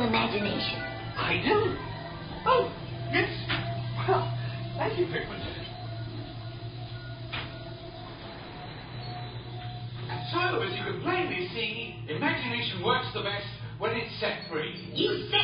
imagination. I do. Oh, yes. Well, thank you, Pickman. So, as you can plainly see, imagination works the best when it's set free. You